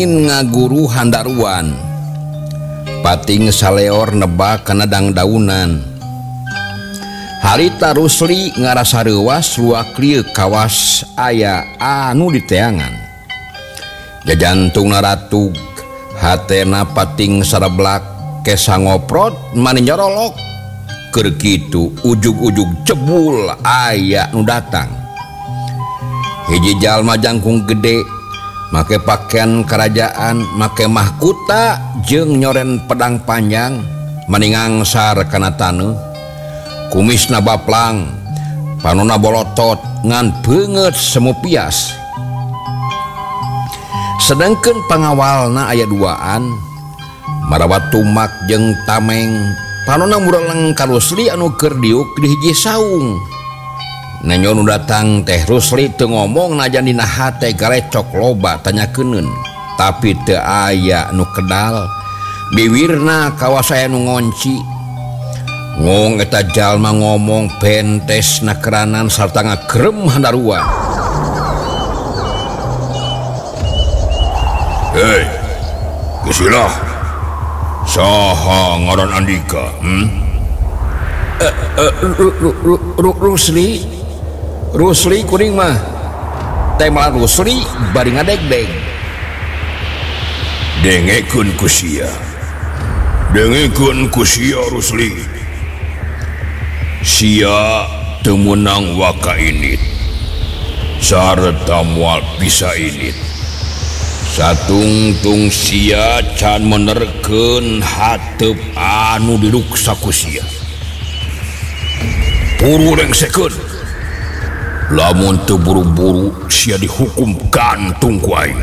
kepingin ngaguru handaruan pating saleor nebak kana dangdaunan harita Rusli ngarasa reuas luak lieu kawas aya anu diteangan jajantungna ratug hatena pating sareblak kesa ngoprot mani nyorolok keur kitu ujug-ujug jebul aya nu datang hiji jalma jangkung gede make pakaian kerajaan make mahkota jeung nyoren pedang panjang maningangsar kana taneuh kumisna baplang panonna bolotot ngan beungeut semu pias sedangkeun pangawalna aya duaan marawat tumak jeung tameng panonna mureleng ka Rusli anu keur diuk di hiji saung nanyo nu datang teh Rusli teu ngomong najan dina hate galecok loba tanyakeuneun tapi teu aya nu kedal bibirna kawas aya nu ngonci ngong eta jalma ngomong pentesna keranan sarta ngagrem handaruan. Hei, gesilah saha ngaran Andika? Rusli kuring mah teh malah Rusli bari ngadegdeg dengekeun ku sia Rusli sia teu meunang waka init sarta moal bisa init satungtung sia can menerkeun hateup anu diruksa ku sia puru rengsekeun lamun teu buru-buru sia dihukum gantung ku aing.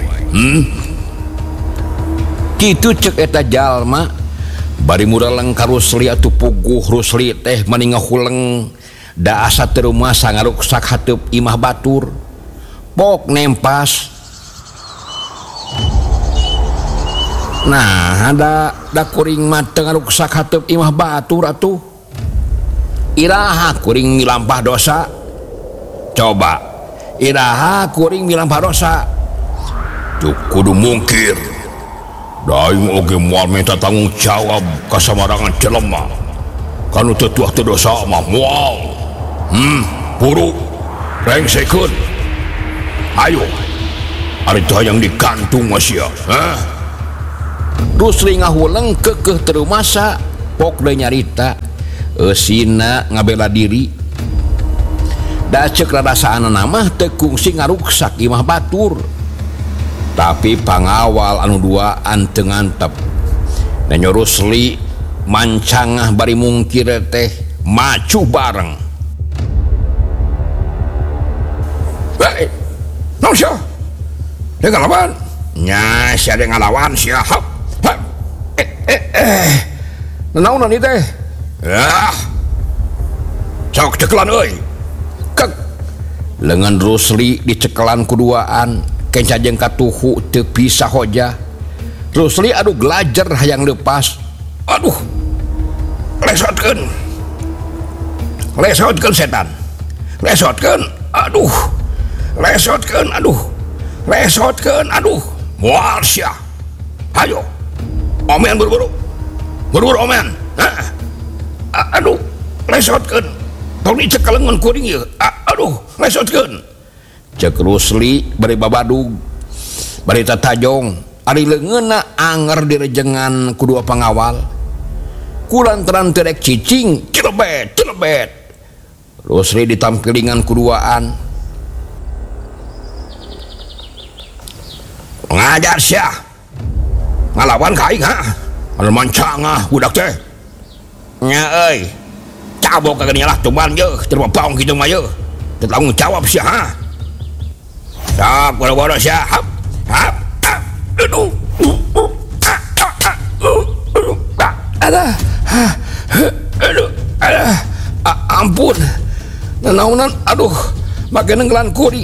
Kitu cek eta jalma bari mureleng ka Rusli atuh puguh Rusli teh mani ngahuleng da asa teu rumasa ngaruksak hateup imah batur pok nempas nah da kuring mah teu ngaruksak hateup imah batur atuh iraha kuring milampah dosa coba iraha kuring milampah dosa cuk kudu mungkir daing oge moal minta tanggung jawab ka samarangan jelema kanu teu tuah teu dosa mah moal puru rengsekeun ayo ari teu hayang digantung mah sia Rusli ngahuleng keukeuh teu rumasa pok deui nyarita eusina ngabela diri da ceuk rarasaanna mah teu kungsi ngaruksak imah batur tapi pangawal anu duaan teu ngantep nanyo Rusli mancangah bari mungkir teh maju bareng. Naon sia? Dia ngalawan? Nya sia dia ngalawan sia. Naon ieu teh? Sok cekelan euy. Kek lengan Rusli dicekelan kuduaan kenca jeung katuhu teu bisa hoja. Rusli aduh gelajer hayang leupas. Aduh. Lesotkeun setan. Lesotkeun. Aduh. Moal sia. Hayo. Omen buru-buru. Buru-buru omen. Aduh. Lesotkeun. Tong dicekelan ngan kuring ieu. Aduh, lesotkeun. Cek Rusli bari babadug bari tatajong ari leungeunna anger direjengan ku dua pangawal kulantaran teu rek cicing cilebet Rusli ditampilingan kuduaan ngajar sia ngalawan ka aing anu mancangah budak teh nya euy cabok ka geuning lah tuman yeuh teu baong kitu mah yeuh teu tanggung jawab sia Sak, bodoh-bodoh sia. Aduh. Ampun. Nanaonan, aduh, make nenggelan kuring.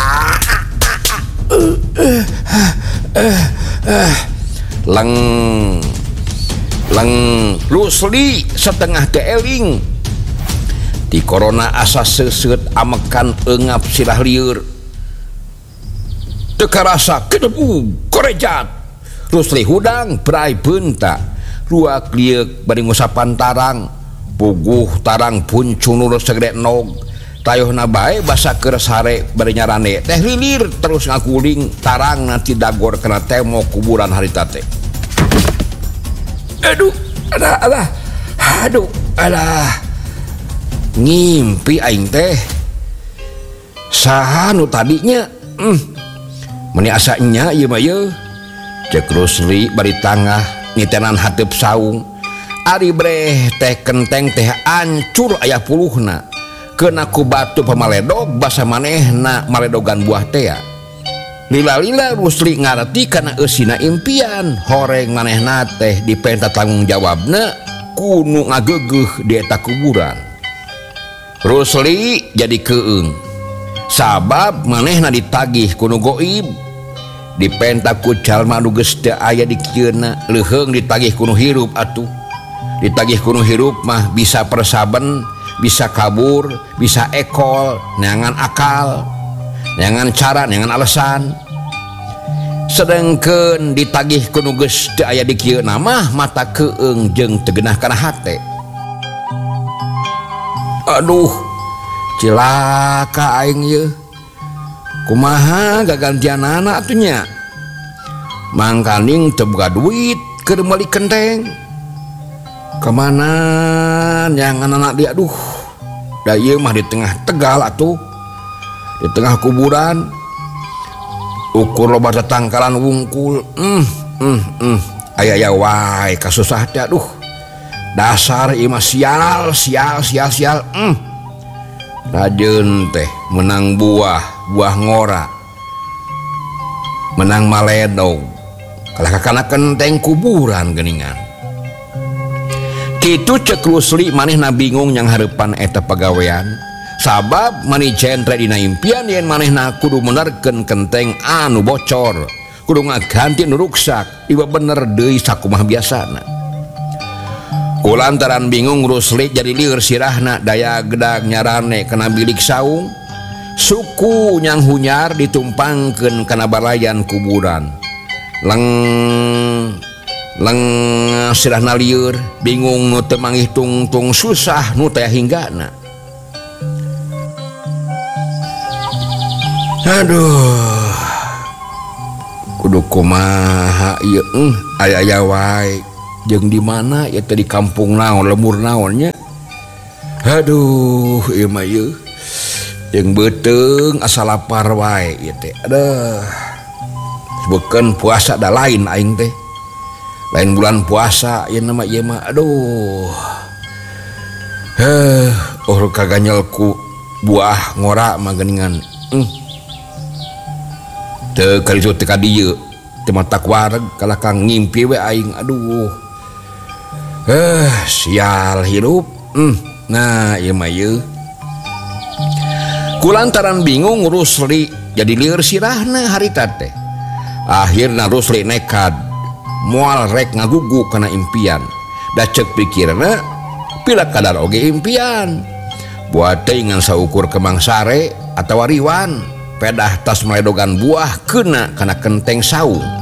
Leng Rusli setengah keeling. Di corona asa seuseut amekan eungap sirah lieur. Teu karasa kedebu korejat Rusli hudang berai bentak ruak liek bari ngusapan tarang puguh tarang puncunur segede nog tayuhna bae basa keur sare bari nyarane teh lilir terus ngaguling tarang nanti dagor kena tembok kuburan harita teh. Aduh ngimpi aing teh saha nu tadinya meni asanya ieu mah yeuh cek Rusli bari tangah nitenan hateup saung ari breh teh kenteng teh ancur aya puluhna kena ku batu pamaledog basa manehna maledogan buah teh lila-lila Rusli ngarti kana eusina impian horeng manehna teh dipenta tanggung jawabna kudu ngageugeuh di eta kuburan. Rusli jadi keung sabab manehna ditagih ku nu goib dipenta ku jalma nu geus teu aya di kieuna leuheung ditagih ku nu hirup atuh ditagih ku nu hirup mah bisa persaben bisa kabur bisa ekol neangan akal neangan cara neangan alasan sedengkeun ditagih ku nu geus teu aya di kieuna mah mata keung jeung teu geunah kana hate. Aduh cilaka aing ye kumaha gagantianana atunya mangkaning teu boga duit keur meuli kenteng kemana nyangan anak dia aduh da ieu mah di tengah Tegal atuh di tengah kuburan ukur loba tatangkalan wungkul aya wae kasusah teh aduh dasar ieu mah sial Rajeun teh menang buah ngora menang maledog kalah kana kenteng kuburan geuningan kitu cek Rusli manehna bingung yang hareupan eta pagawean sabab mani jentre dina impian yen manehna kudu menerkeun kenteng anu bocor kudu ngaganti nu ruksak ieu bener deui sakumaha biasana. Kulantaran bingung Rusli jadi lieur sirahna daya gedag nyarane kena bilik saung suku nyang hunyar ditumpangkeun kana balayan kuburan leng sirahna lieur bingung nu teu manggih tungtung susah nu teh hinggana. Aduh kudu kumaha ieu aya wae jeung di mana ya teh di kampung naon lemur naonnya. Aduh ieu mah ieu jeung beuteung asa lapar wae ieu teh. Aduh bukan puasa da lain aing teh lain bulan puasa ieu nama ieu mah aduh kaganyel ku buah ngora mah geuningan teu kali teu ka dieu teu mata wareg kalah kang ngimpi we aing aduh sial hirup. Nah ieu mah ieu kulantaran bingung Rusli jadi lieur sirahna harita teh akhirna Rusli nekad moal rek ngagugu kana impian da ceuk pikirna pila kadar oge impian buat teh ngan saukur kemang sare atawa riwan pedah tas meledogan buah keuna kana kenteng saung